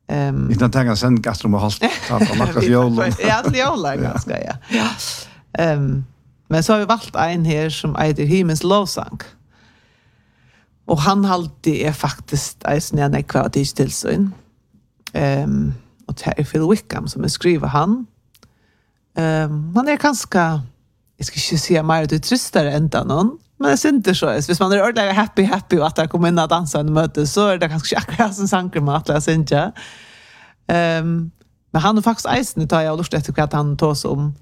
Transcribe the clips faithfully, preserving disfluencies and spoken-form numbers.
Um, Vi kan tänka sen gastrom och håll ta några fjoll. Ja, det är ganska, ja. Ja. Um, men så har vi valt en här som heter Himmels lovsang. Och han alltid är faktiskt en en ekva tillsyn. Um, och det är Phil Wickham som är skriver han. Um, han är ganska, jag ska inte säga mer ut tristare än någon. Men det är inte så. Hvis man är ordentligt happy, happy och att det kommer in att dansa en möte så är det kanske akkurat som sanker med att läsa inte. Um, men han har faktiskt eisen tar jag lust efter att han tar sig om.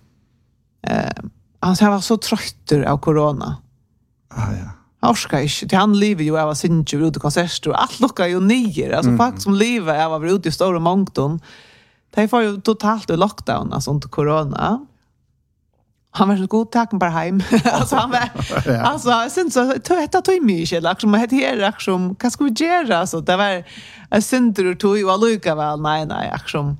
Um, han var så trött av corona. Ah, ja. Han orskar inte. Han lever ju av att synge ute i konserter och allt luckar ju nyer. Alltså mm. folk som lever av att vara ute i stora mångton. De får ju totalt i lockdown alltså under corona. Han var så god tacken bara hem. alltså han var ja. alltså jag syns så detta tog mycket liksom det här liksom vad ska vi göra så det var jag syns det tog ju alluka väl nej nej liksom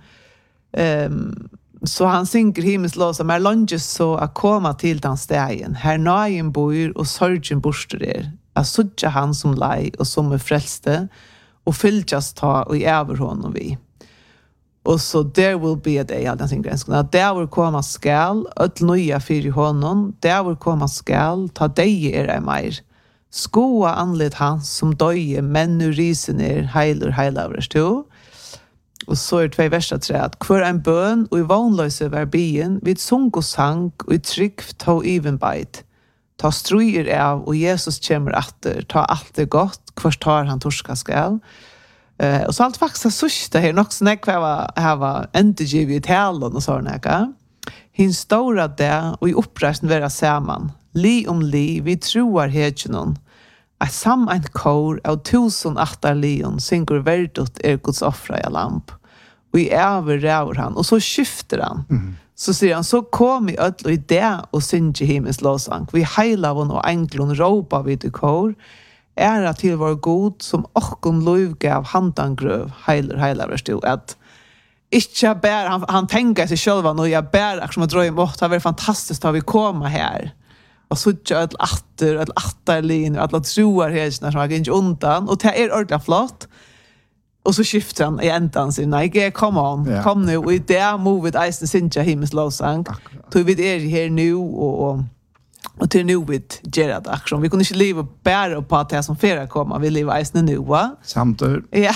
ehm så han synker himmels lov som är lunges så att komma till den stegen här najen bor och sorgen borster er att söka han som lei och som är frälste och fyljas ta och i över honom vi. Och så there will be a day, alla sin gränsen. Att där vill komma skall, ett nya fyr i honom, där vill komma skall, ta dig er är mer. Skoa anled hans som döje, men nu risen er, heiler, heilavres to. Och så är det två verser tre, att kvar en bön och i vanlöse var bien, vid sunk och sank och i tryck ta evenbeit. Ta struer av och Jesus kommer atter, ta allt det gott, kvar tar han torska skall. Uh, och så allt faktiskt sista här också när jag var här var inte givet talen och såna här. Hin stora där och i uppresten vara samman. Li om li vi tror hedgenon. A sam en kor av tusen åtta leon syngur verdot er Guds offra i lamp. Och i över rör han och så skifter han. Mm. Så säger han så kom i öll och i det och synge himmels lovsang. Vi heilar hon och englon ropa vid i kor. Ära till vår god som okkom lov gav handangröv heiler heiler stod att inte bär han han tänker sig själva nu jag bär som att dra emot det var fantastiskt att vi komma här och så ett åter ett åtterlin att låt troar här när jag inte undan och det är ordentligt flott och så skiftar han i ändan sin nej come on yeah. Kom nu och där move with ice sinja himmels lovsang så vi är här nu och, och Och till nu vid Gerard action. Vi kunde inte leva bara på att det som färra komma. Vi lever isna nu, va? Samtur. Ja.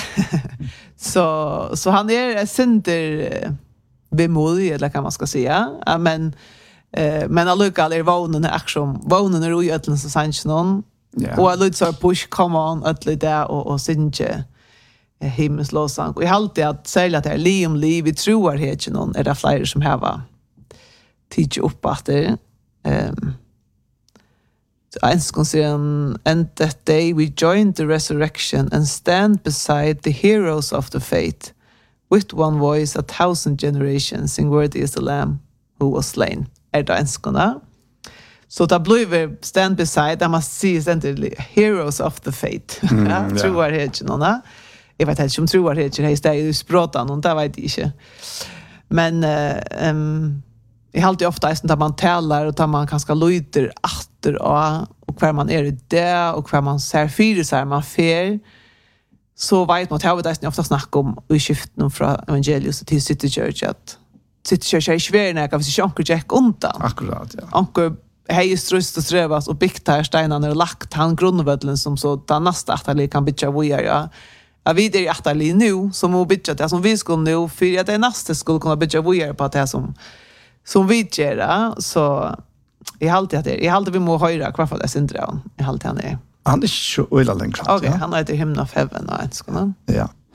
så, så han är center bemodig, eller kan man ska säga. Ja, men eh, men allukal är vånen action. Vånen är ju ötlen så sanns någon. Yeah. Och allud så push come on ötlen där och, och synge eh, himmels lovsang. Och jag har alltid att säga att det är li om liv. Vi tror att någon är det flera som här var tidsi upp att det. Um, En skonsieren, and that day we joined the resurrection and stand beside the heroes of the faith, with one voice a thousand generations, sing worthy is the lamb who was slain. Er det enskona? Så da blir stand beside, I must see essentially heroes of the faith. Mm, ja, yeah. Tror jeg ikke noen. Jeg vet ikke om tror jeg ikke, det er i språten, og det vet jeg ikke. Men uh, um, jeg har alltid ofte eisen da man taler, og da man kanskje lyder atter og, og hver man er i det, og hver man ser fire seg, man fer, så vet man at jeg vet eisen ofte snakke om i skiften fra evangelius til City Church, at City Church er ikke verden, hvis ikke anker Jack undan. Akkurat, ja. Anker hei strøst og strøvas, og byggt her steinene og lagt han grunnvødlen som så da neste atterlig kan bytja vojar, ja. Ja, vi er i atterlig nu, som må bytja det som vi skulle nu, for at det neste skulle kunne bytja vojar på det som som vi gör så jag har alltid att jag har alltid vi må höra kvar för det syndrom. Jag har alltid han är han är så öla längre. Okej, han heter Hymn of Heaven och ett sånt. Ja.